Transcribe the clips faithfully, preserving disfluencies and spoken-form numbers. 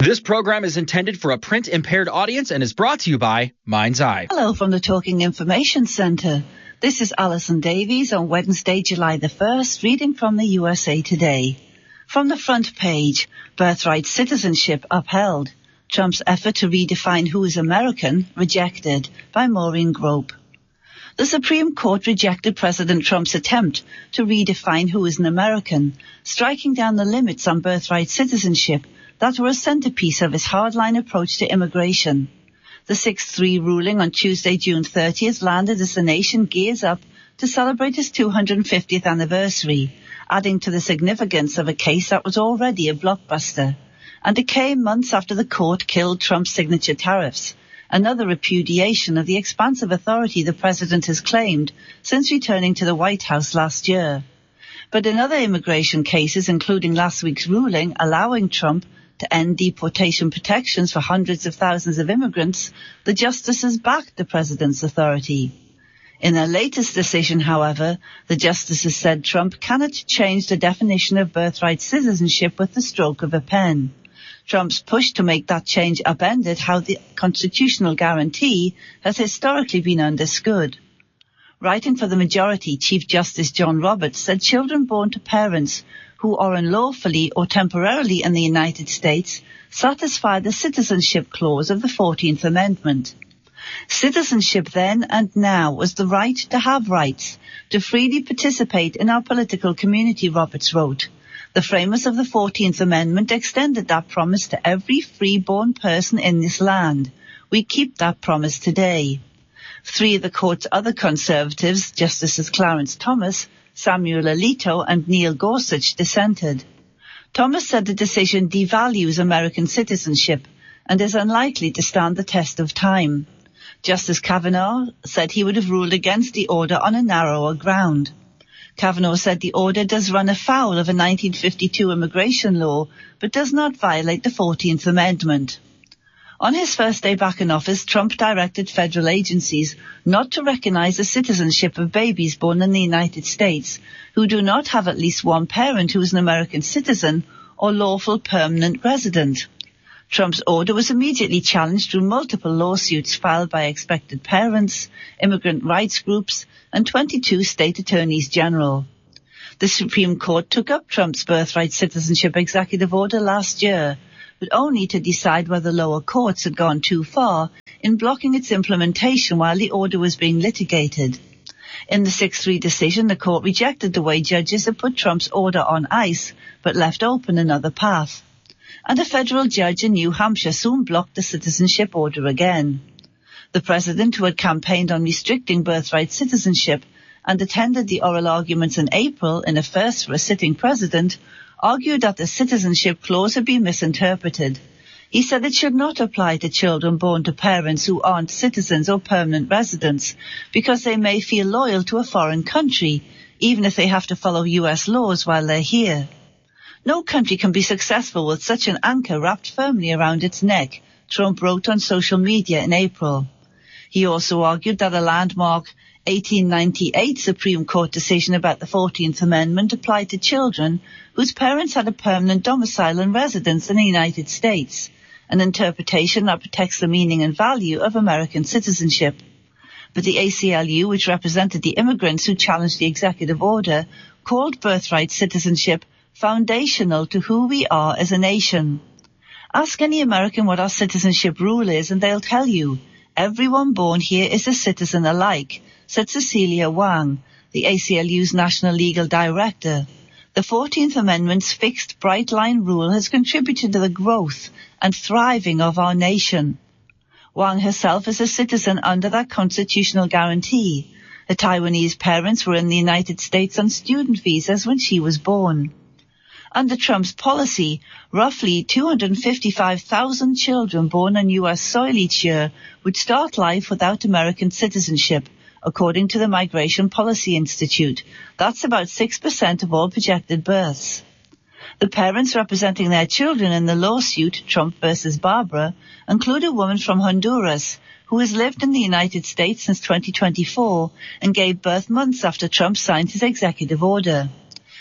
This program is intended for a print-impaired audience and is brought to you by Mind's Eye. Hello from the Talking Information Centre. This is Alison Davies on Wednesday, July the first, reading from the U S A Today. From the front page, birthright citizenship upheld. Trump's effort to redefine who is American rejected, by Maureen Grope. The Supreme Court rejected President Trump's attempt to redefine who is an American, striking down the limits on birthright citizenship that were a centerpiece of his hardline approach to immigration. The six three ruling on Tuesday, June thirtieth, landed as the nation gears up to celebrate its two hundred fiftieth anniversary, adding to the significance of a case that was already a blockbuster. And it came months after the court killed Trump's signature tariffs, another repudiation of the expansive authority the president has claimed since returning to the White House last year. But in other immigration cases, including last week's ruling allowing Trump to end deportation protections for hundreds of thousands of immigrants, the justices backed the president's authority. In their latest decision, however, the justices said Trump cannot change the definition of birthright citizenship with the stroke of a pen. Trump's push to make that change upended how the constitutional guarantee has historically been understood. Writing for the majority, Chief Justice John Roberts said children born to parents who are unlawfully or temporarily in the United States satisfy the citizenship clause of the fourteenth Amendment. Citizenship then and now was the right to have rights, to freely participate in our political community, Roberts wrote. The framers of the fourteenth Amendment extended that promise to every free-born person in this land. We keep that promise today. Three of the court's other conservatives, Justices Clarence Thomas, Samuel Alito and Neil Gorsuch, dissented. Thomas said the decision devalues American citizenship and is unlikely to stand the test of time. Justice Kavanaugh said he would have ruled against the order on a narrower ground. Kavanaugh said the order does run afoul of a nineteen fifty-two immigration law, but does not violate the fourteenth Amendment. On his first day back in office, Trump directed federal agencies not to recognize the citizenship of babies born in the United States who do not have at least one parent who is an American citizen or lawful permanent resident. Trump's order was immediately challenged through multiple lawsuits filed by expected parents, immigrant rights groups, and twenty-two state attorneys general. The Supreme Court took up Trump's birthright citizenship executive order last year, but only to decide whether lower courts had gone too far in blocking its implementation while the order was being litigated. In the six three decision, the court rejected the way judges had put Trump's order on ice, but left open another path. And a federal judge in New Hampshire soon blocked the citizenship order again. The president, who had campaigned on restricting birthright citizenship and attended the oral arguments in April in a first for a sitting president, argued that the citizenship clause had been misinterpreted. He said it should not apply to children born to parents who aren't citizens or permanent residents because they may feel loyal to a foreign country, even if they have to follow U S laws while they're here. No country can be successful with such an anchor wrapped firmly around its neck, Trump wrote on social media in April. He also argued that a landmark eighteen ninety-eight Supreme Court decision about the fourteenth Amendment applied to children whose parents had a permanent domicile and residence in the United States, an interpretation that protects the meaning and value of American citizenship. But the A C L U, which represented the immigrants who challenged the executive order, called birthright citizenship foundational to who we are as a nation. Ask any American what our citizenship rule is and they'll tell you, everyone born here is a citizen alike, said Cecilia Wang, the A C L U's National Legal Director. The fourteenth Amendment's fixed bright-line rule has contributed to the growth and thriving of our nation. Wang herself is a citizen under that constitutional guarantee. Her Taiwanese parents were in the United States on student visas when she was born. Under Trump's policy, roughly two hundred fifty-five thousand children born on U S soil each year would start life without American citizenship, according to the Migration Policy Institute. That's about six percent of all projected births. The parents representing their children in the lawsuit, Trump versus Barbara, include a woman from Honduras who has lived in the United States since twenty twenty-four and gave birth months after Trump signed his executive order.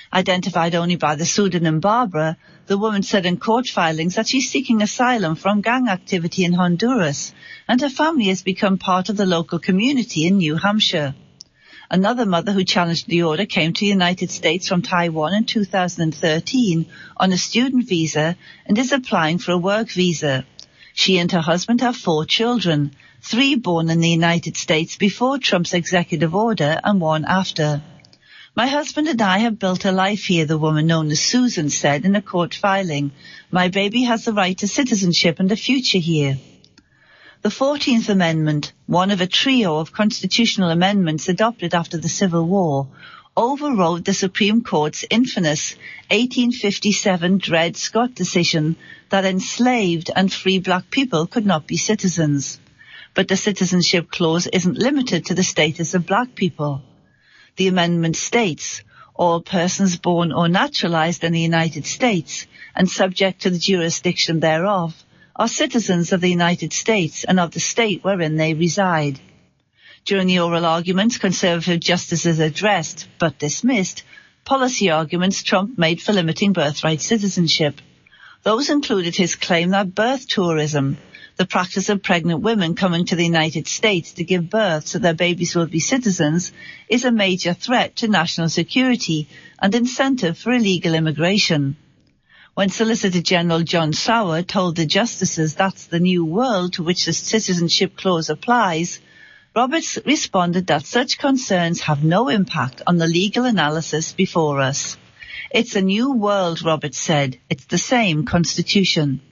Identified only by the pseudonym Barbara, the woman said in court filings that she's seeking asylum from gang activity in Honduras, and her family has become part of the local community in New Hampshire. Another mother who challenged the order came to the United States from Taiwan in two thousand thirteen on a student visa and is applying for a work visa. She and her husband have four children, three born in the United States before Trump's executive order and one after. My husband and I have built a life here, the woman known as Susan said in a court filing. My baby has the right to citizenship and a future here. The fourteenth Amendment, one of a trio of constitutional amendments adopted after the Civil War, overrode the Supreme Court's infamous eighteen fifty-seven Dred Scott decision that enslaved and free black people could not be citizens. But the citizenship clause isn't limited to the status of black people. The amendment states, all persons born or naturalized in the United States and subject to the jurisdiction thereof are citizens of the United States and of the state wherein they reside. During the oral arguments, conservative justices addressed, but dismissed, policy arguments Trump made for limiting birthright citizenship. Those included his claim that birth tourism, the practice of pregnant women coming to the United States to give birth so their babies will be citizens, is a major threat to national security and incentive for illegal immigration. When Solicitor General John Sauer told the justices that's the new world to which the citizenship clause applies, Roberts responded that such concerns have no impact on the legal analysis before us. It's a new world, Roberts said. It's the same Constitution.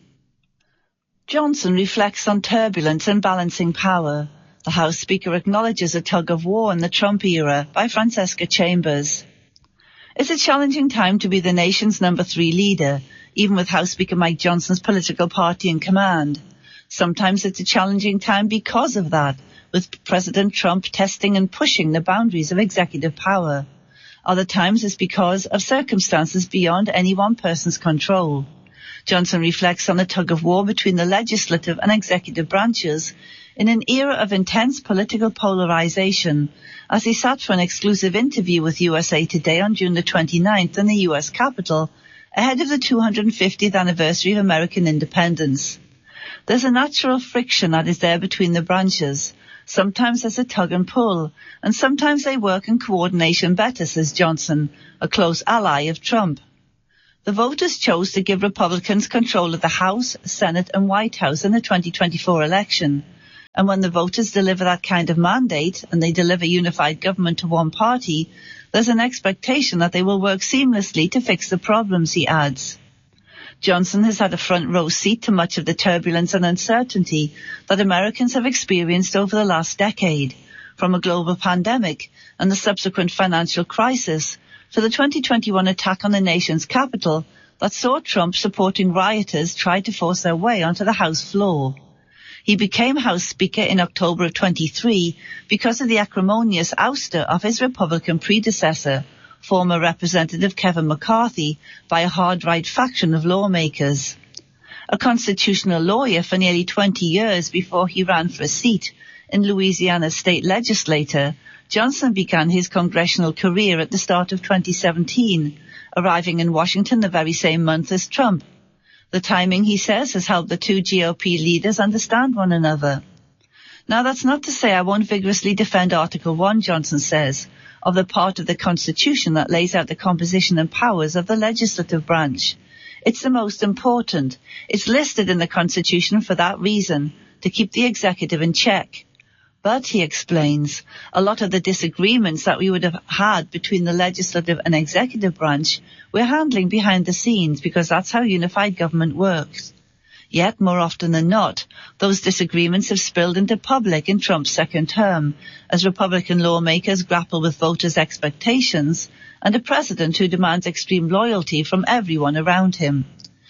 Johnson reflects on turbulence and balancing power. The House Speaker acknowledges a tug-of-war in the Trump era by Francesca Chambers. It's a challenging time to be the nation's number three leader, even with House Speaker Mike Johnson's political party in command. Sometimes it's a challenging time because of that, with President Trump testing and pushing the boundaries of executive power. Other times it's because of circumstances beyond any one person's control. Johnson reflects on the tug-of-war between the legislative and executive branches in an era of intense political polarization, as he sat for an exclusive interview with U S A Today on June the twenty-ninth in the U S Capitol, ahead of the two hundred fiftieth anniversary of American independence. There's a natural friction that is there between the branches. Sometimes there's a tug and pull, and sometimes they work in coordination better, says Johnson, a close ally of Trump. The voters chose to give Republicans control of the House, Senate and White House in the twenty twenty-four election. And when the voters deliver that kind of mandate, and they deliver unified government to one party, there's an expectation that they will work seamlessly to fix the problems, he adds. Johnson has had a front row seat to much of the turbulence and uncertainty that Americans have experienced over the last decade, from a global pandemic and the subsequent financial crisis to the twenty twenty-one attack on the nation's capital that saw Trump supporting rioters try to force their way onto the House floor. He became House Speaker in October of twenty-three because of the acrimonious ouster of his Republican predecessor, former Representative Kevin McCarthy, by a hard-right faction of lawmakers. A constitutional lawyer for nearly twenty years before he ran for a seat in Louisiana's state legislature, Johnson began his congressional career at the start of twenty seventeen, arriving in Washington the very same month as Trump. The timing, he says, has helped the two G O P leaders understand one another. Now, that's not to say I won't vigorously defend Article one, Johnson says, of the part of the Constitution that lays out the composition and powers of the legislative branch. It's the most important. It's listed in the Constitution for that reason, to keep the executive in check. But, he explains, a lot of the disagreements that we would have had between the legislative and executive branch we're handling behind the scenes because that's how unified government works. Yet, more often than not, those disagreements have spilled into public in Trump's second term, as Republican lawmakers grapple with voters' expectations and a president who demands extreme loyalty from everyone around him.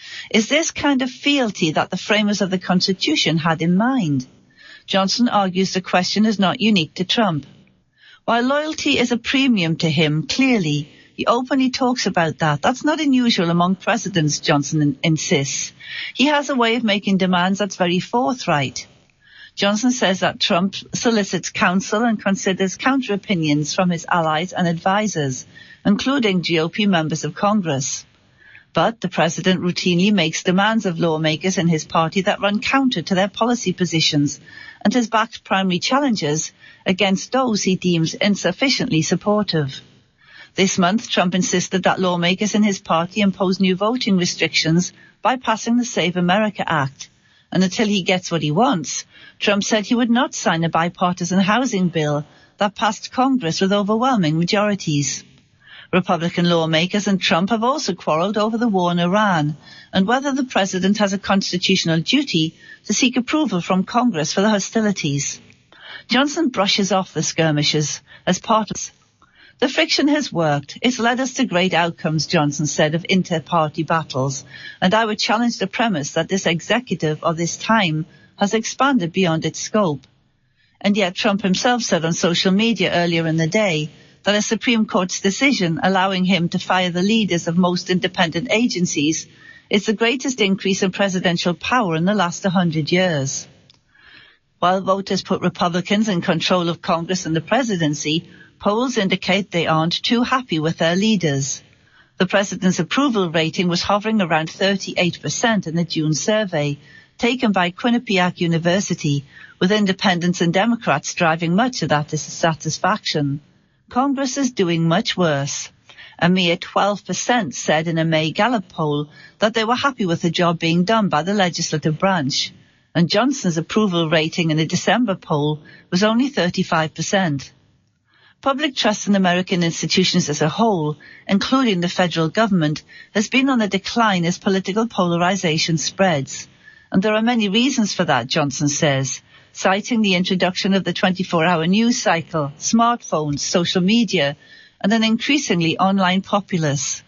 Is this kind of fealty that the framers of the Constitution had in mind? Johnson argues the question is not unique to Trump. While loyalty is a premium to him, clearly, he openly talks about that. That's not unusual among presidents, Johnson in- insists. He has a way of making demands that's very forthright. Johnson says that Trump solicits counsel and considers counter-opinions from his allies and advisers, including G O P members of Congress. But the president routinely makes demands of lawmakers in his party that run counter to their policy positions and has backed primary challenges against those he deems insufficiently supportive. This month, Trump insisted that lawmakers in his party impose new voting restrictions by passing the Save America Act. And until he gets what he wants, Trump said he would not sign a bipartisan housing bill that passed Congress with overwhelming majorities. Republican lawmakers and Trump have also quarreled over the war in Iran and whether the president has a constitutional duty to seek approval from Congress for the hostilities. Johnson brushes off the skirmishes as part of the friction has worked. It's led us to great outcomes, Johnson said, of inter-party battles, and I would challenge the premise that this executive of this time has expanded beyond its scope. And yet Trump himself said on social media earlier in the day that a Supreme Court's decision allowing him to fire the leaders of most independent agencies is the greatest increase in presidential power in the last one hundred years. While voters put Republicans in control of Congress and the presidency, polls indicate they aren't too happy with their leaders. The president's approval rating was hovering around thirty-eight percent in the June survey, taken by Quinnipiac University, with independents and Democrats driving much of that dissatisfaction. Congress is doing much worse. A mere twelve percent said in a May Gallup poll that they were happy with the job being done by the legislative branch, and Johnson's approval rating in a December poll was only thirty-five percent. Public trust in American institutions as a whole, including the federal government, has been on the decline as political polarization spreads. And there are many reasons for that, Johnson says, citing the introduction of the twenty-four hour news cycle, smartphones, social media, and an increasingly online populace.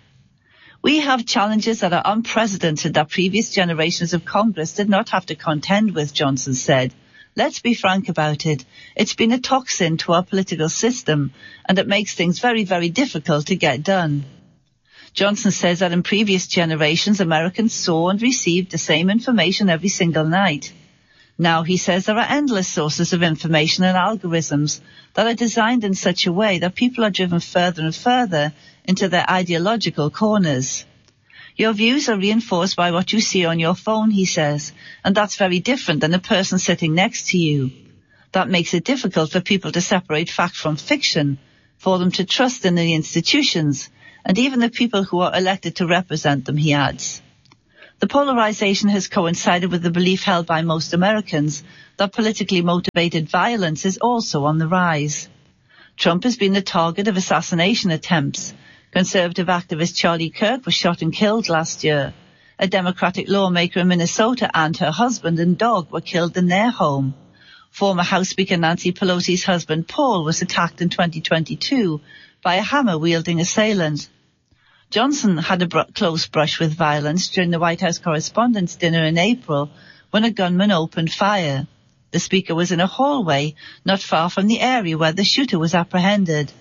We have challenges that are unprecedented that previous generations of Congress did not have to contend with, Johnson said. Let's be frank about it. It's been a toxin to our political system, and it makes things very, very difficult to get done. Johnson says that in previous generations, Americans saw and received the same information every single night. Now, he says, there are endless sources of information and algorithms that are designed in such a way that people are driven further and further into their ideological corners. Your views are reinforced by what you see on your phone, he says, and that's very different than the person sitting next to you. That makes it difficult for people to separate fact from fiction, for them to trust in the institutions, and even the people who are elected to represent them, he adds. The polarization has coincided with the belief held by most Americans that politically motivated violence is also on the rise. Trump has been the target of assassination attempts. Conservative activist Charlie Kirk was shot and killed last year. A Democratic lawmaker in Minnesota and her husband and dog were killed in their home. Former House Speaker Nancy Pelosi's husband Paul was attacked in twenty twenty-two by a hammer-wielding assailant. Johnson had a br- close brush with violence during the White House Correspondents' Dinner in April when a gunman opened fire. The speaker was in a hallway not far from the area where the shooter was apprehended.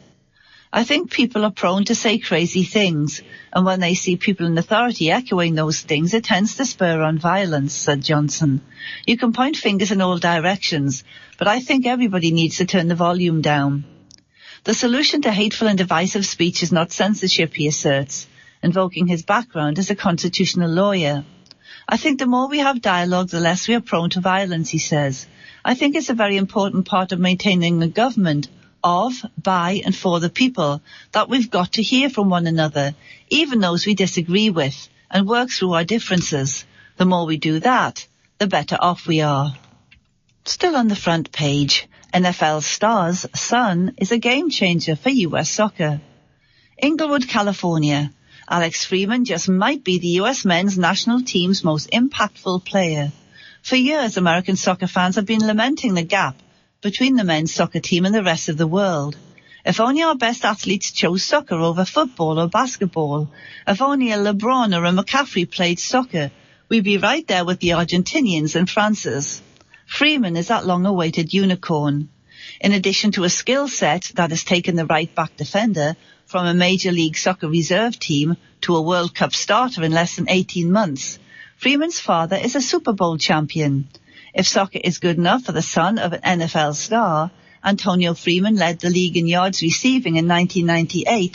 I think people are prone to say crazy things, and when they see people in authority echoing those things, it tends to spur on violence, said Johnson. You can point fingers in all directions, but I think everybody needs to turn the volume down. The solution to hateful and divisive speech is not censorship, he asserts, invoking his background as a constitutional lawyer. I think the more we have dialogue, the less we are prone to violence, he says. I think it's a very important part of maintaining a government of, by and for the people that we've got to hear from one another, even those we disagree with, and work through our differences. The more we do that, the better off we are. Still on the front page, N F L star's son is a game changer for U S soccer. Inglewood, California. Alex Freeman just might be the U S men's national team's most impactful player. For years, American soccer fans have been lamenting the gap between the men's soccer team and the rest of the world. If only our best athletes chose soccer over football or basketball. If only a LeBron or a McCaffrey played soccer, we'd be right there with the Argentinians and France's. Freeman is that long-awaited unicorn. In addition to a skill set that has taken the right-back defender from a Major League Soccer reserve team to a World Cup starter in less than eighteen months, Freeman's father is a Super Bowl champion. If soccer is good enough for the son of an N F L star, Antonio Freeman led the league in yards receiving in nineteen ninety-eight,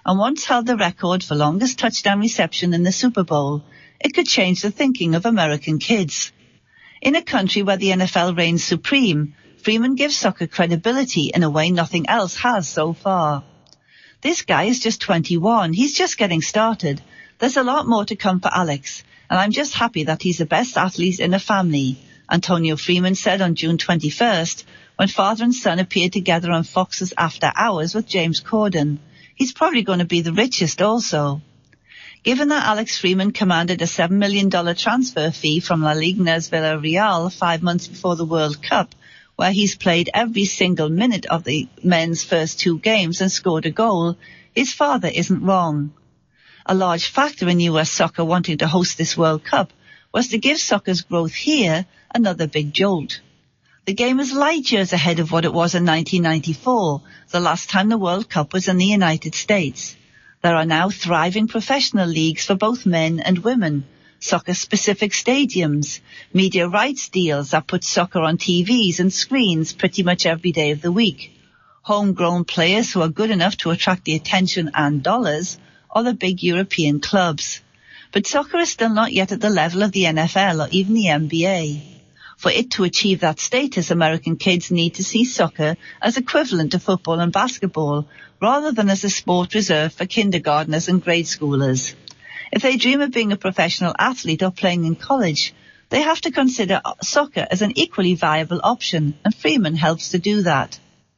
and once held the record for longest touchdown reception in the Super Bowl. It could change the thinking of American kids. In a country where the N F L reigns supreme, Freeman gives soccer credibility in a way nothing else has so far. This guy is just twenty-one. He's just getting started. There's a lot more to come for Alex, and I'm just happy that he's the best athlete in the family, Antonio Freeman said on June twenty-first, when father and son appeared together on Fox's After Hours with James Corden. He's probably going to be the richest also. Given that Alex Freeman commanded a seven million dollars transfer fee from La Ligna's Villarreal five months before the World Cup, where he's played every single minute of the men's first two games and scored a goal, his father isn't wrong. A large factor in U S soccer wanting to host this World Cup was to give soccer's growth here another big jolt. The game is light years ahead of what it was in nineteen ninety-four, the last time the World Cup was in the United States. There are now thriving professional leagues for both men and women, soccer-specific stadiums, media rights deals that put soccer on T Vs and screens pretty much every day of the week, homegrown players who are good enough to attract the attention and dollars of the big European clubs. But soccer is still not yet at the level of the N F L or even the N B A. For it to achieve that status, American kids need to see soccer as equivalent to football and basketball, rather than as a sport reserved for kindergartners and grade schoolers. If they dream of being a professional athlete or playing in college, they have to consider soccer as an equally viable option, and Freeman helps to do that.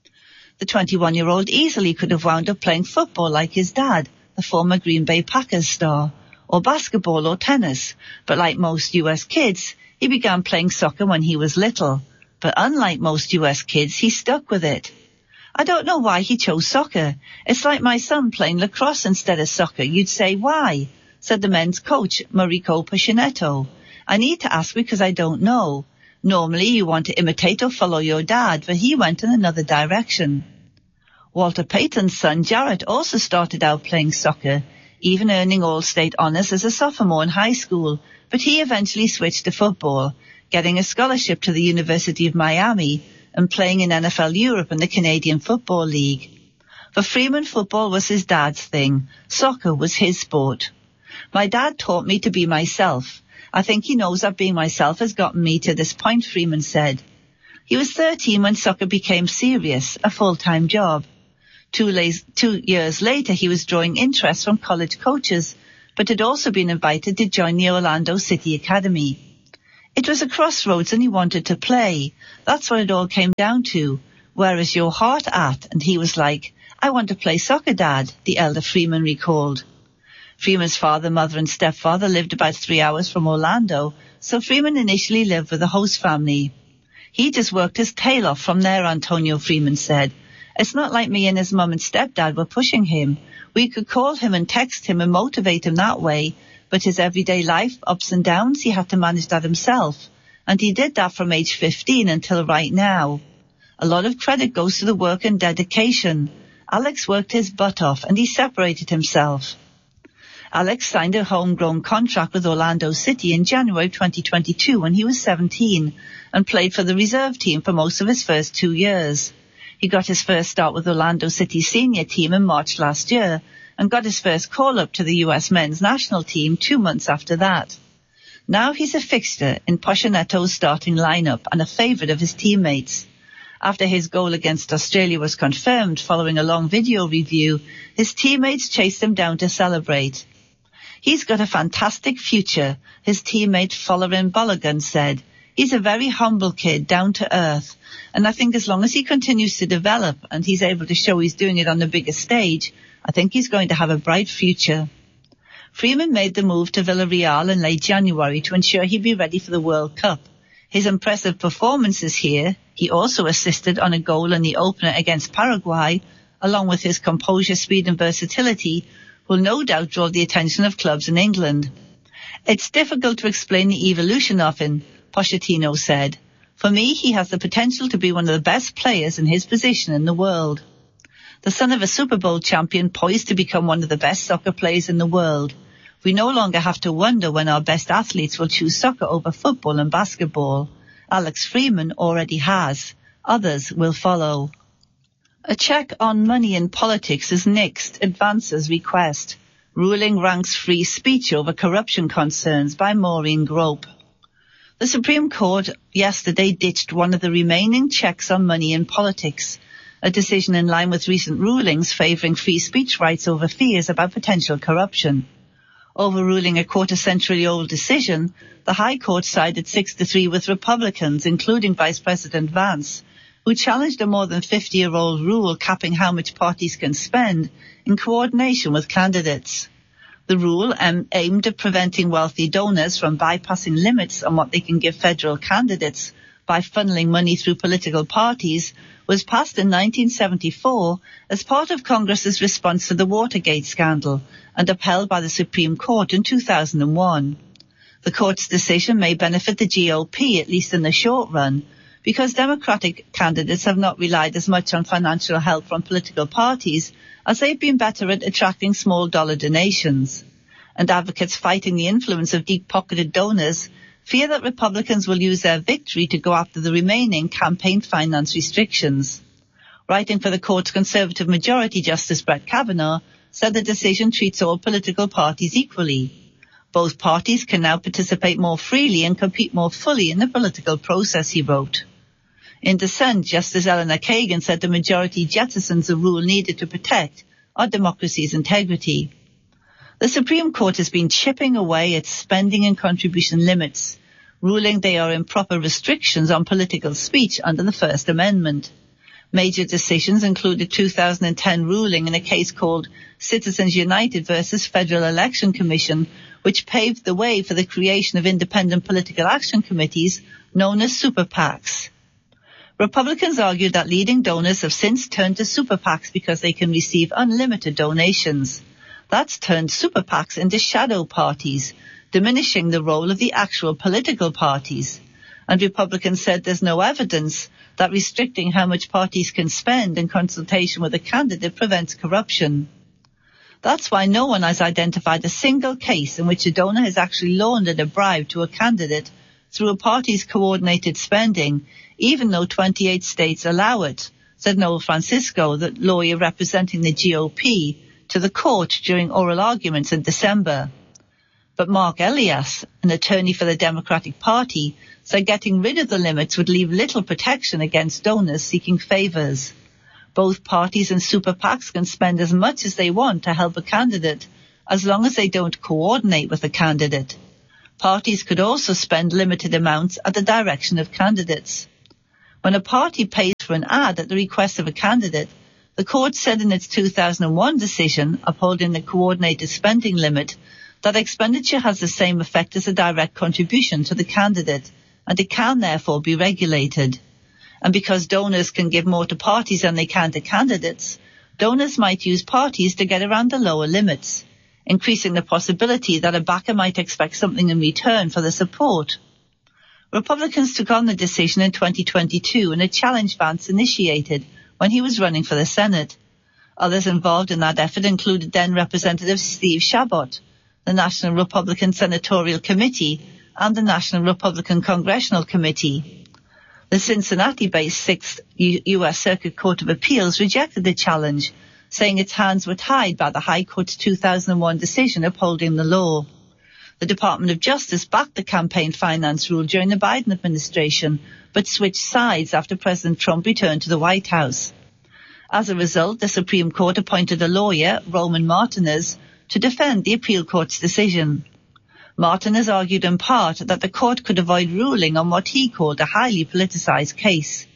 The twenty-one-year-old easily could have wound up playing football like his dad, the former Green Bay Packers star, or basketball or tennis, but like most U S kids, he began playing soccer when he was little. But unlike most U S kids, he stuck with it. I don't know why he chose soccer. It's like my son playing lacrosse instead of soccer. You'd say, why? Said the men's coach, Mauricio Pacinetto. I need to ask because I don't know. Normally you want to imitate or follow your dad, but he went in another direction. Walter Payton's son, Jarrett, also started out playing soccer, even earning All-State honors as a sophomore in high school, but he eventually switched to football, getting a scholarship to the University of Miami and playing in N F L Europe and the Canadian Football League. For Freeman, football was his dad's thing. Soccer was his sport. My dad taught me to be myself. I think he knows that being myself has gotten me to this point, Freeman said. He was thirteen when soccer became serious, a full-time job. Two, la- two years later, he was drawing interest from college coaches, but had also been invited to join the Orlando City Academy. It was a crossroads and he wanted to play. That's what it all came down to. Where is your heart at? And he was like, I want to play soccer, Dad, the elder Freeman recalled. Freeman's father, mother and stepfather lived about three hours from Orlando, so Freeman initially lived with the host family. He just worked his tail off from there, Antonio Freeman said. It's not like me and his mum and stepdad were pushing him. We could call him and text him and motivate him that way, but his everyday life, ups and downs, he had to manage that himself. And he did that from age fifteen until right now. A lot of credit goes to the work and dedication. Alex worked his butt off and he separated himself. Alex signed a homegrown contract with Orlando City in January twenty twenty-two when he was seventeen and played for the reserve team for most of his first two years. He got his first start with Orlando City's senior team in March last year and got his first call-up to the U S men's national team two months after that. Now he's a fixture in Pacinetto's starting lineup and a favourite of his teammates. After his goal against Australia was confirmed following a long video review, his teammates chased him down to celebrate. He's got a fantastic future, his teammate Folarin Balogun said. He's a very humble kid, down to earth, and I think as long as he continues to develop and he's able to show he's doing it on the biggest stage, I think he's going to have a bright future. Freeman made the move to Villarreal in late January to ensure he'd be ready for the World Cup. His impressive performances here, he also assisted on a goal in the opener against Paraguay, along with his composure, speed and versatility, will no doubt draw the attention of clubs in England. It's difficult to explain the evolution of him, Pochettino said. For me, he has the potential to be one of the best players in his position in the world. The son of a Super Bowl champion poised to become one of the best soccer players in the world. We no longer have to wonder when our best athletes will choose soccer over football and basketball. Alex Freeman already has. Others will follow. A check on money in politics is nixed, advances request. Ruling ranks free speech over corruption concerns by Maureen Grope. The Supreme Court yesterday ditched one of the remaining checks on money in politics, a decision in line with recent rulings favouring free speech rights over fears about potential corruption. Overruling a quarter-century-old decision, the High Court sided six to three with Republicans, including Vice President Vance, who challenged a more than fifty-year-old rule capping how much parties can spend in coordination with candidates. The rule, um, aimed at preventing wealthy donors from bypassing limits on what they can give federal candidates by funneling money through political parties, was passed in nineteen seventy-four as part of Congress's response to the Watergate scandal and upheld by the Supreme Court in two thousand one. The court's decision may benefit the G O P, at least in the short run, because Democratic candidates have not relied as much on financial help from political parties as they've been better at attracting small dollar donations. And advocates fighting the influence of deep-pocketed donors fear that Republicans will use their victory to go after the remaining campaign finance restrictions. Writing for the court's Conservative majority, Justice Brett Kavanaugh said the decision treats all political parties equally. Both parties can now participate more freely and compete more fully in the political process, he wrote. In dissent, Justice Eleanor Kagan said the majority jettisons the rule needed to protect our democracy's integrity. The Supreme Court has been chipping away at spending and contribution limits, ruling they are improper restrictions on political speech under the First Amendment. Major decisions include a two thousand ten ruling in a case called Citizens United versus Federal Election Commission, which paved the way for the creation of independent political action committees known as super PACs. Republicans argued that leading donors have since turned to super PACs because they can receive unlimited donations. That's turned super PACs into shadow parties, diminishing the role of the actual political parties. And Republicans said there's no evidence that restricting how much parties can spend in consultation with a candidate prevents corruption. That's why no one has identified a single case in which a donor has actually laundered a bribe to a candidate through a party's coordinated spending, even though twenty-eight states allow it, said Noel Francisco, the lawyer representing the G O P, to the court during oral arguments in December. But Mark Elias, an attorney for the Democratic Party, said getting rid of the limits would leave little protection against donors seeking favors. Both parties and super PACs can spend as much as they want to help a candidate, as long as they don't coordinate with the candidate. Parties could also spend limited amounts at the direction of candidates. When a party pays for an ad at the request of a candidate, the court said in its two thousand one decision upholding the coordinated spending limit that expenditure has the same effect as a direct contribution to the candidate, and it can therefore be regulated. And because donors can give more to parties than they can to candidates, donors might use parties to get around the lower limits, increasing the possibility that a backer might expect something in return for the support. Republicans took on the decision in twenty twenty-two in a challenge Vance initiated when he was running for the Senate. Others involved in that effort included then Representative Steve Chabot, the National Republican Senatorial Committee, and the National Republican Congressional Committee. The Cincinnati-based Sixth U S Circuit Court of Appeals rejected the challenge, saying its hands were tied by the High Court's two thousand one decision upholding the law. The Department of Justice backed the campaign finance rule during the Biden administration, but switched sides after President Trump returned to the White House. As a result, the Supreme Court appointed a lawyer, Roman Martinez, to defend the appeal court's decision. Martinez argued in part that the court could avoid ruling on what he called a highly politicized case.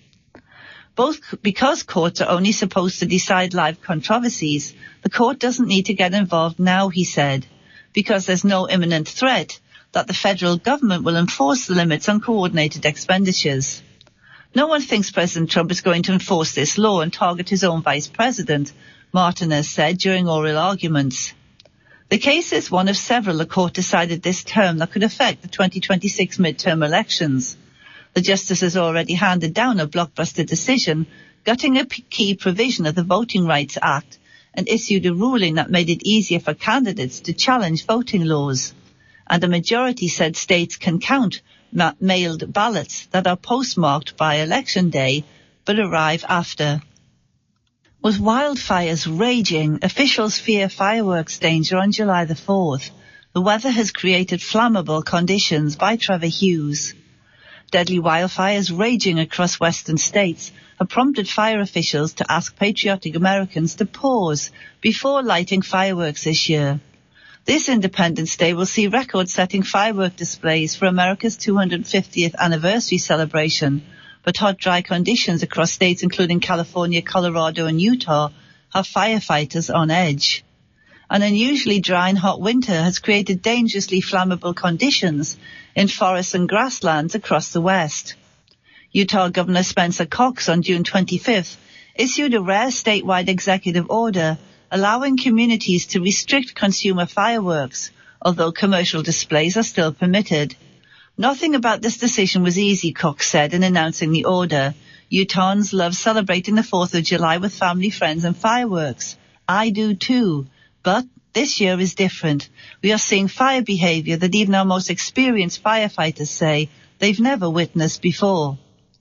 Both because courts are only supposed to decide live controversies, the court doesn't need to get involved now, he said, because there's no imminent threat that the federal government will enforce the limits on coordinated expenditures. No one thinks President Trump is going to enforce this law and target his own vice president, Martinez said during oral arguments. The case is one of several the court decided this term that could affect the twenty twenty-six midterm elections. The justice has already handed down a blockbuster decision gutting a key provision of the Voting Rights Act and issued a ruling that made it easier for candidates to challenge voting laws. And a majority said states can count ma- mailed ballots that are postmarked by Election Day but arrive after. With wildfires raging, officials fear fireworks danger on July the fourth. The weather has created flammable conditions by Trevor Hughes. Deadly wildfires raging across western states have prompted fire officials to ask patriotic Americans to pause before lighting fireworks this year. This Independence Day will see record-setting firework displays for America's two hundred fiftieth anniversary celebration, but hot, dry conditions across states including California, Colorado and Utah have firefighters on edge. An unusually dry and hot winter has created dangerously flammable conditions in forests and grasslands across the West. Utah Governor Spencer Cox on June twenty-fifth issued a rare statewide executive order allowing communities to restrict consumer fireworks, although commercial displays are still permitted. Nothing about this decision was easy, Cox said in announcing the order. Utahns love celebrating the fourth of July with family, friends and fireworks. I do too. But this year is different. We are seeing fire behavior that even our most experienced firefighters say they've never witnessed before.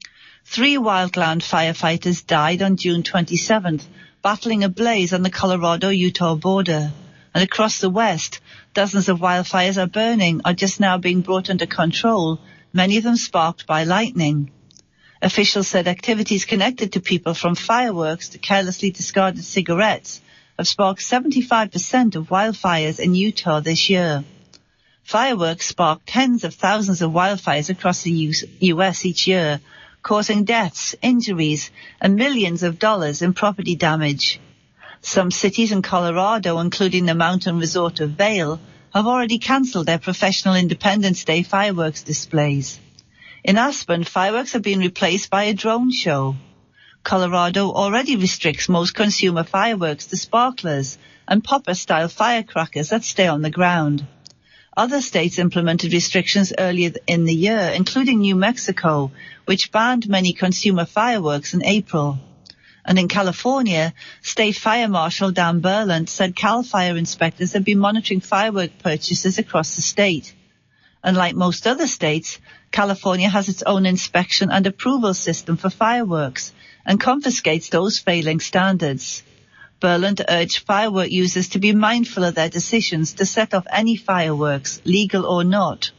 Three wildland firefighters died on June twenty-seventh, battling a blaze on the Colorado-Utah border. And across the West, dozens of wildfires are burning or just now being brought under control, many of them sparked by lightning. Officials said activities connected to people from fireworks to carelessly discarded cigarettes have sparked seventy-five percent of wildfires in Utah this year. Fireworks spark tens of thousands of wildfires across the U S each year, causing deaths, injuries, and millions of dollars in property damage. Some cities in Colorado, including the mountain resort of Vail, have already cancelled their professional Independence Day fireworks displays. In Aspen, fireworks have been replaced by a drone show. Colorado already restricts most consumer fireworks to sparklers and popper-style firecrackers that stay on the ground. Other states implemented restrictions earlier in the year, including New Mexico, which banned many consumer fireworks in April. And in California, State Fire Marshal Dan Berland said CAL FIRE inspectors have been monitoring firework purchases across the state. Unlike most other states, California has its own inspection and approval system for fireworks and confiscates those failing standards. Berland urged firework users to be mindful of their decisions to set off any fireworks, legal or not.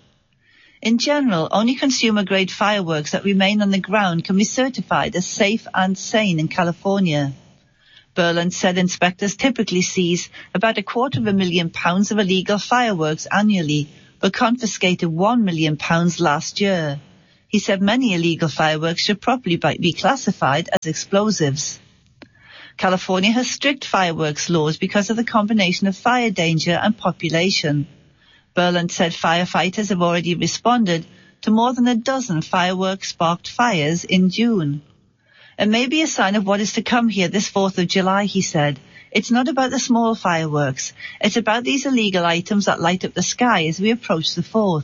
In general, only consumer-grade fireworks that remain on the ground can be certified as safe and sane in California. Berland said inspectors typically seize about a quarter of a million pounds of illegal fireworks annually, but confiscated one million pounds last year. He said many illegal fireworks should properly be classified as explosives. California has strict fireworks laws because of the combination of fire danger and population. Berland said firefighters have already responded to more than a dozen fireworks-sparked fires in June. It may be a sign of what is to come here this fourth of July, he said. It's not about the small fireworks. It's about these illegal items that light up the sky as we approach the fourth.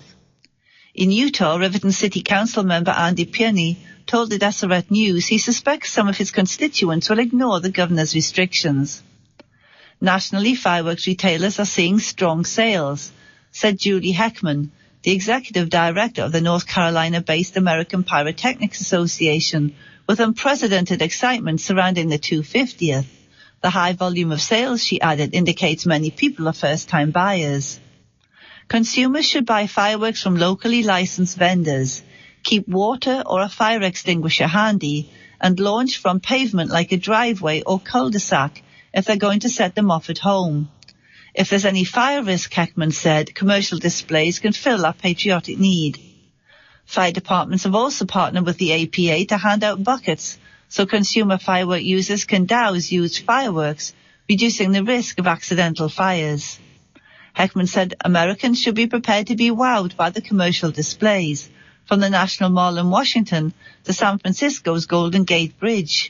In Utah, Riverton City Council member Andy Pierney told the Deseret News he suspects some of his constituents will ignore the governor's restrictions. Nationally, fireworks retailers are seeing strong sales, said Julie Heckman, the executive director of the North Carolina-based American Pyrotechnics Association, with unprecedented excitement surrounding the two hundred fiftieth. The high volume of sales, she added, indicates many people are first-time buyers. Consumers should buy fireworks from locally licensed vendors, keep water or a fire extinguisher handy, and launch from pavement like a driveway or cul-de-sac if they're going to set them off at home. If there's any fire risk, Heckman said, commercial displays can fill that patriotic need. Fire departments have also partnered with the A P A to hand out buckets so consumer firework users can douse used fireworks, reducing the risk of accidental fires. Heckman said Americans should be prepared to be wowed by the commercial displays, from the National Mall in Washington to San Francisco's Golden Gate Bridge.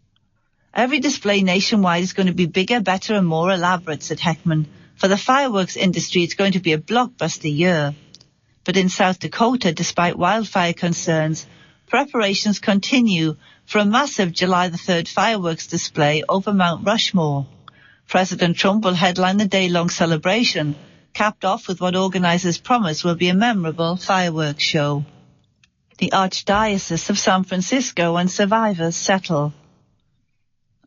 Every display nationwide is going to be bigger, better and more elaborate, said Heckman. For the fireworks industry, it's going to be a blockbuster year. But in South Dakota, despite wildfire concerns, preparations continue for a massive July the third fireworks display over Mount Rushmore. President Trump will headline the day-long celebration, capped off with what organizers promise will be a memorable fireworks show. The Archdiocese of San Francisco and survivors settle.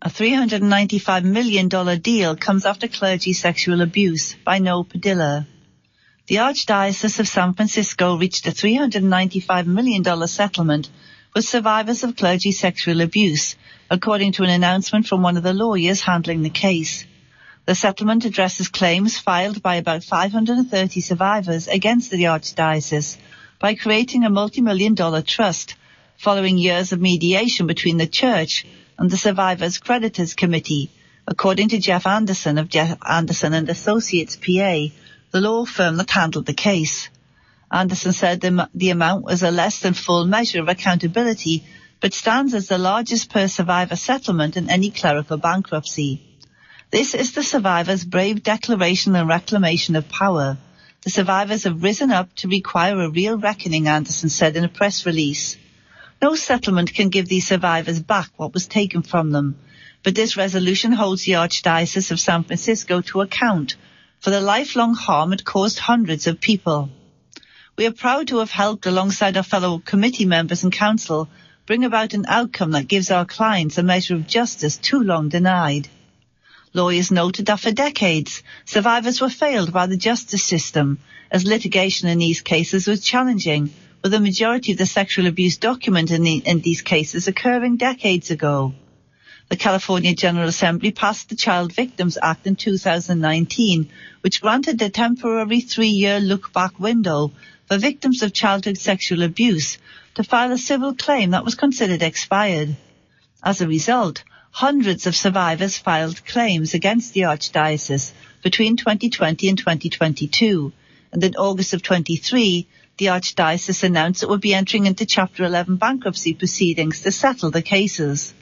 A three hundred ninety-five million dollars deal comes after clergy sexual abuse by Noe Padilla. The Archdiocese of San Francisco reached a three hundred ninety-five million dollars settlement with survivors of clergy sexual abuse, according to an announcement from one of the lawyers handling the case. The settlement addresses claims filed by about five hundred thirty survivors against the Archdiocese by creating a multi-million dollar trust following years of mediation between the Church and the Survivors Creditors Committee, according to Jeff Anderson of Jeff Anderson and Associates P A, the law firm that handled the case. Anderson said the, the amount was a less than full measure of accountability, but stands as the largest per survivor settlement in any clerical bankruptcy. This is the survivors' brave declaration and reclamation of power. The survivors have risen up to require a real reckoning, Anderson said in a press release. No settlement can give these survivors back what was taken from them, but this resolution holds the Archdiocese of San Francisco to account for the lifelong harm it caused hundreds of people. We are proud to have helped, alongside our fellow committee members and council, bring about an outcome that gives our clients a measure of justice too long denied. Lawyers noted that for decades, survivors were failed by the justice system, as litigation in these cases was challenging, with the majority of the sexual abuse documented in, the, in these cases occurring decades ago. The California General Assembly passed the Child Victims Act in two thousand nineteen, which granted a temporary three-year look-back window for victims of childhood sexual abuse to file a civil claim that was considered expired. As a result, hundreds of survivors filed claims against the Archdiocese between twenty twenty and twenty twenty-two, and in August of twenty-three, the Archdiocese announced it would be entering into Chapter eleven bankruptcy proceedings to settle the cases.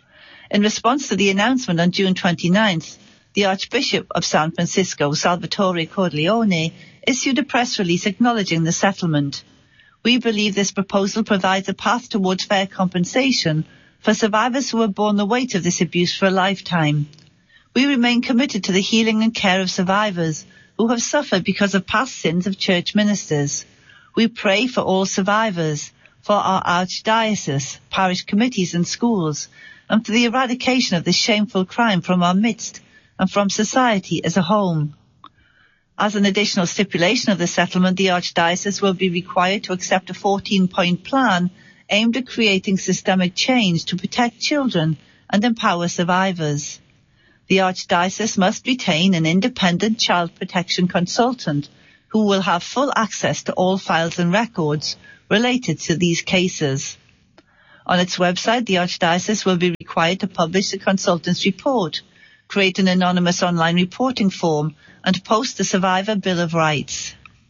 In response to the announcement on June twenty-ninth, the Archbishop of San Francisco, Salvatore Cordileone, issued a press release acknowledging the settlement. We believe this proposal provides a path towards fair compensation for survivors who have borne the weight of this abuse for a lifetime. We remain committed to the healing and care of survivors who have suffered because of past sins of church ministers. We pray for all survivors, for our archdiocese, parish committees and schools, and for the eradication of this shameful crime from our midst and from society as a whole. As an additional stipulation of the settlement, the Archdiocese will be required to accept a fourteen-point plan aimed at creating systemic change to protect children and empower survivors. The Archdiocese must retain an independent child protection consultant who will have full access to all files and records related to these cases. On its website, the Archdiocese will be required to publish the consultant's report, create an anonymous online reporting form, and post the Survivor Bill of Rights.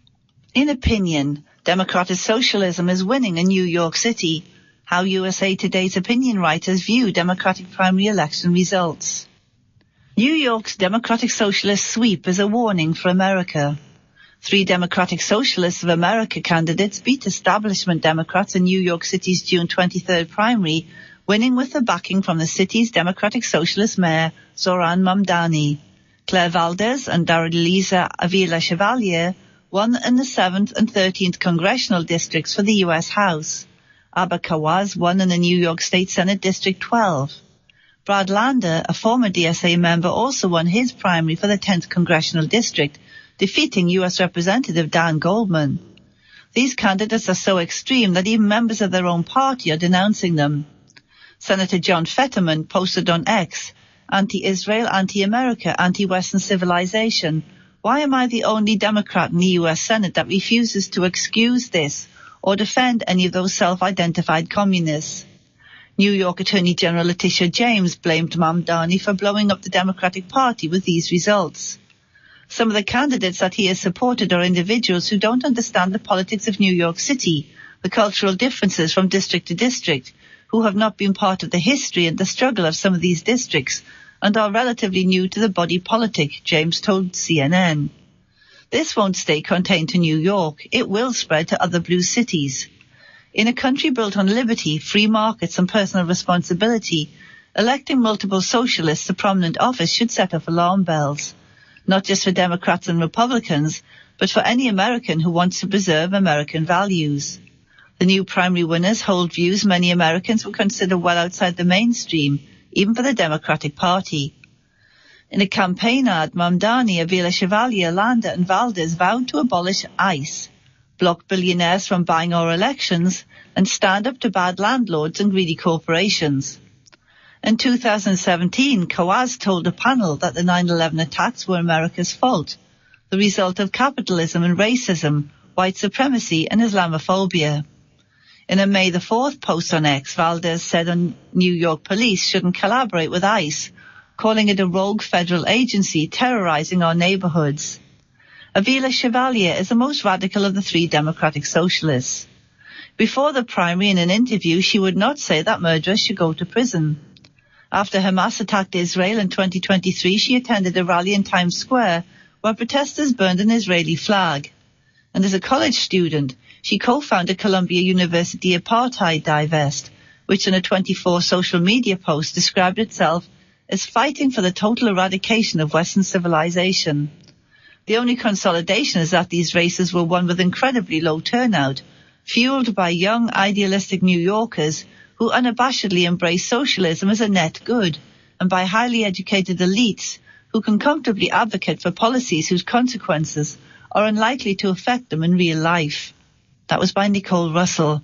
In opinion, Democratic Socialism is winning in New York City. How U S A Today's opinion writers view Democratic primary election results. New York's Democratic Socialist sweep is a warning for America. Three Democratic Socialists of America candidates beat establishment Democrats in New York City's June twenty-third primary, winning with the backing from the city's Democratic Socialist mayor, Zohran Mamdani. Claire Valdez and Darlisa Avila Chevalier won in the seventh and thirteenth congressional districts for the U S House. Abba Kawaz won in the New York State Senate District twelve. Brad Lander, a former D S A member, also won his primary for the tenth congressional district, defeating U S Representative Dan Goldman. These candidates are so extreme that even members of their own party are denouncing them. Senator John Fetterman posted on X, "Anti-Israel, anti-America, anti-Western civilization. Why am I the only Democrat in the U S Senate that refuses to excuse this or defend any of those self-identified communists?" New York Attorney General Letitia James blamed Mamdani for blowing up the Democratic Party with these results. Some of the candidates that he has supported are individuals who don't understand the politics of New York City, the cultural differences from district to district, who have not been part of the history and the struggle of some of these districts, and are relatively new to the body politic, James told C N N. This won't stay contained to New York. It will spread to other blue cities. In a country built on liberty, free markets and personal responsibility, electing multiple socialists to prominent office should set off alarm bells, not just for Democrats and Republicans, but for any American who wants to preserve American values. The new primary winners hold views many Americans would consider well outside the mainstream, even for the Democratic Party. In a campaign ad, Mamdani, Avila Chevalier, Landa and Valdez vowed to abolish ICE, block billionaires from buying our elections, and stand up to bad landlords and greedy corporations. In two thousand seventeen, Kawaz told a panel that the nine eleven attacks were America's fault, the result of capitalism and racism, white supremacy and Islamophobia. In a May the fourth post on X, Valdez said on New York police shouldn't collaborate with ICE, calling it a rogue federal agency terrorizing our neighborhoods. Avila Chevalier is the most radical of the three Democratic Socialists. Before the primary, in an interview, she would not say that murderers should go to prison. After Hamas attacked Israel in twenty twenty-three, she attended a rally in Times Square where protesters burned an Israeli flag. And as a college student, she co-founded Columbia University Apartheid Divest, which in a twenty-four social media post described itself as fighting for the total eradication of Western civilization. The only consolidation is that these races were won with incredibly low turnout, fueled by young, idealistic New Yorkers who unabashedly embrace socialism as a net good, and by highly educated elites who can comfortably advocate for policies whose consequences are unlikely to affect them in real life. That was by Nicole Russell.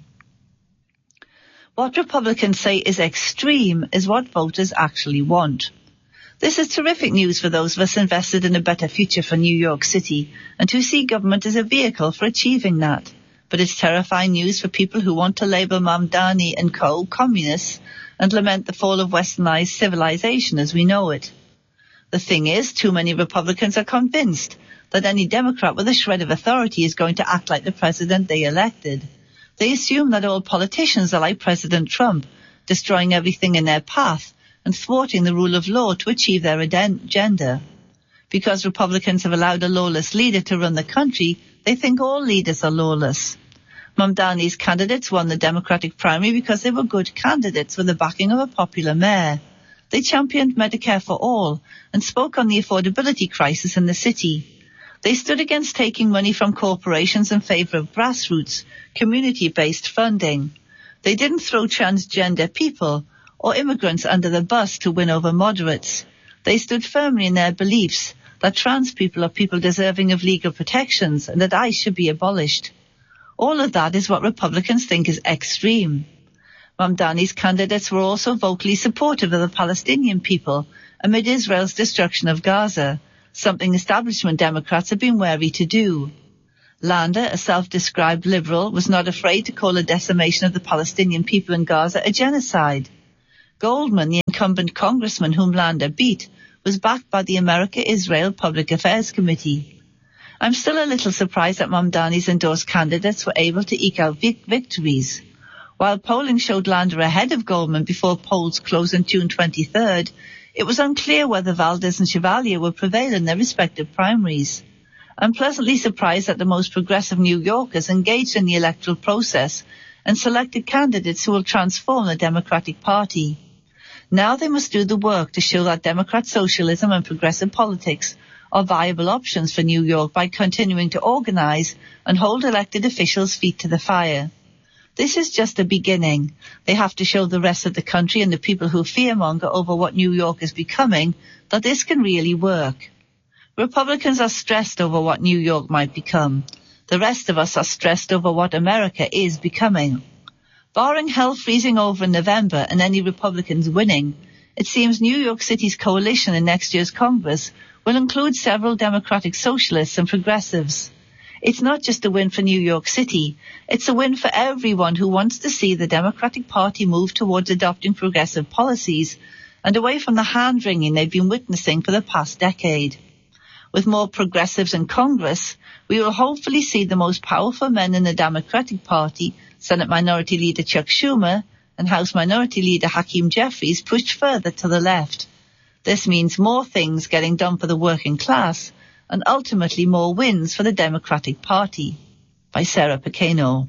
What Republicans say is extreme is what voters actually want. This is terrific news for those of us invested in a better future for New York City and who see government as a vehicle for achieving that. But it's terrifying news for people who want to label Mamdani and co. communists and lament the fall of westernized civilization as we know it. The thing is, too many Republicans are convinced that any Democrat with a shred of authority is going to act like the president they elected. They assume that all politicians are like President Trump, destroying everything in their path and thwarting the rule of law to achieve their agenda. Because Republicans have allowed a lawless leader to run the country, they think all leaders are lawless. Mamdani's candidates won the Democratic primary because they were good candidates with the backing of a popular mayor. They championed Medicare for all and spoke on the affordability crisis in the city. They stood against taking money from corporations in favor of grassroots, community-based funding. They didn't throw transgender people or immigrants under the bus to win over moderates. They stood firmly in their beliefs that trans people are people deserving of legal protections and that ICE should be abolished. All of that is what Republicans think is extreme. Mamdani's candidates were also vocally supportive of the Palestinian people amid Israel's destruction of Gaza, something establishment Democrats have been wary to do. Landa, a self-described liberal, was not afraid to call a decimation of the Palestinian people in Gaza a genocide. Goldman, the incumbent congressman whom Landa beat, was backed by the America-Israel Public Affairs Committee. I'm still a little surprised that Mamdani's endorsed candidates were able to eke out vic- victories. While polling showed Landa ahead of Goldman before polls closed on June twenty-third, it was unclear whether Valdez and Chevalier would prevail in their respective primaries. I'm pleasantly surprised that the most progressive New Yorkers engaged in the electoral process and selected candidates who will transform the Democratic Party. Now they must do the work to show that Democrat socialism and progressive politics are viable options for New York by continuing to organize and hold elected officials' feet to the fire. This is just a beginning. They have to show the rest of the country and the people who fearmonger over what New York is becoming that this can really work. Republicans are stressed over what New York might become. The rest of us are stressed over what America is becoming. Barring hell freezing over in November and any Republicans winning, it seems New York City's coalition in next year's Congress will include several Democratic socialists and progressives. It's not just a win for New York City, it's a win for everyone who wants to see the Democratic Party move towards adopting progressive policies and away from the hand-wringing they've been witnessing for the past decade. With more progressives in Congress, we will hopefully see the most powerful men in the Democratic Party, Senate Minority Leader Chuck Schumer and House Minority Leader Hakeem Jeffries, pushed further to the left. This means more things getting done for the working class and ultimately more wins for the Democratic Party. By Sarah Pequeno.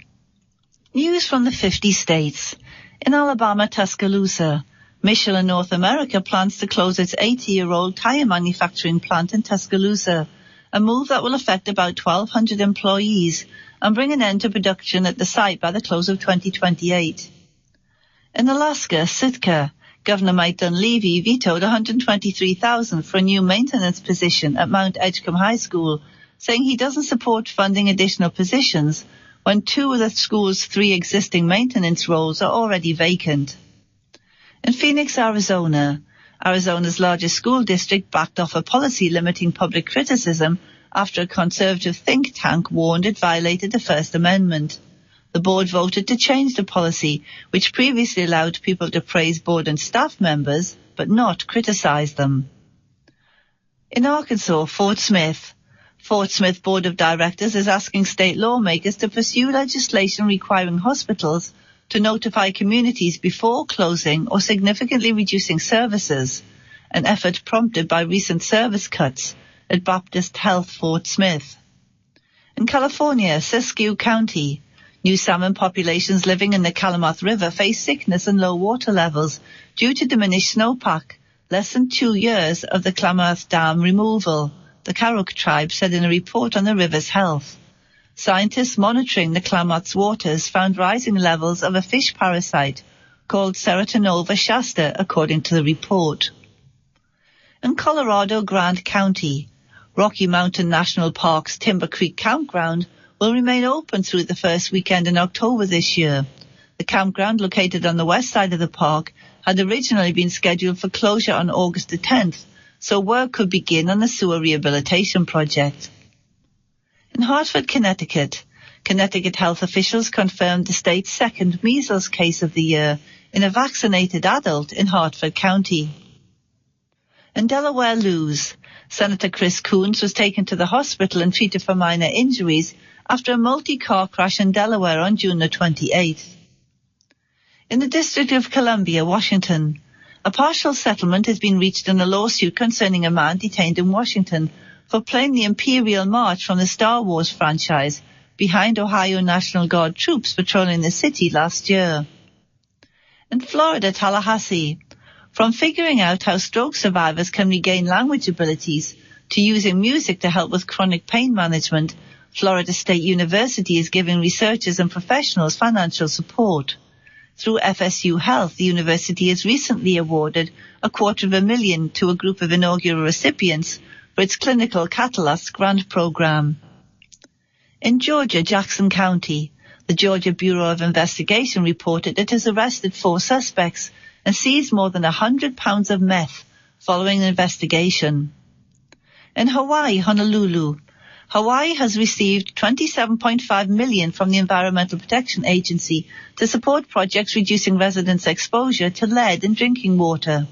News from the fifty states. In Alabama, Tuscaloosa, Michelin North America plans to close its eighty-year-old tire manufacturing plant in Tuscaloosa, a move that will affect about twelve hundred employees and bring an end to production at the site by the close of twenty twenty-eight. In Alaska, Sitka, Governor Mike Dunleavy vetoed one hundred twenty-three thousand dollars for a new maintenance position at Mount Edgecombe High School, saying he doesn't support funding additional positions when two of the school's three existing maintenance roles are already vacant. In Phoenix, Arizona, Arizona's largest school district backed off a policy limiting public criticism after a conservative think tank warned it violated the First Amendment. The board voted to change the policy, which previously allowed people to praise board and staff members, but not criticize them. In Arkansas, Fort Smith. Fort Smith Board of Directors is asking state lawmakers to pursue legislation requiring hospitals to notify communities before closing or significantly reducing services, an effort prompted by recent service cuts at Baptist Health Fort Smith. In California, Siskiyou County, new salmon populations living in the Klamath River face sickness and low water levels due to diminished snowpack, less than two years of the Klamath Dam removal, the Karuk tribe said in a report on the river's health. Scientists monitoring the Klamath's waters found rising levels of a fish parasite called Ceratonova shasta, according to the report. In Colorado, Grant County, Rocky Mountain National Park's Timber Creek Campground will remain open through the first weekend in October this year. The campground, located on the west side of the park, had originally been scheduled for closure on August the tenth, so work could begin on the sewer rehabilitation project. In Hartford, Connecticut, Connecticut health officials confirmed the state's second measles case of the year in a vaccinated adult in Hartford County. In Delaware Lewes, Senator Chris Coons was taken to the hospital and treated for minor injuries after a multi-car crash in Delaware on June the twenty-eighth. In the District of Columbia, Washington, a partial settlement has been reached in a lawsuit concerning a man detained in Washington for playing the Imperial March from the Star Wars franchise behind Ohio National Guard troops patrolling the city last year. In Florida, Tallahassee, from figuring out how stroke survivors can regain language abilities to using music to help with chronic pain management, Florida State University is giving researchers and professionals financial support. Through F S U Health, the university has recently awarded a quarter of a million to a group of inaugural recipients for its clinical Catalyst grant program. In Georgia, Jackson County, the Georgia Bureau of Investigation reported it has arrested four suspects and seized more than one hundred pounds of meth following an investigation. In Hawaii, Honolulu, Hawaii has received twenty-seven point five million dollars from the Environmental Protection Agency to support projects reducing residents' exposure to lead in drinking water.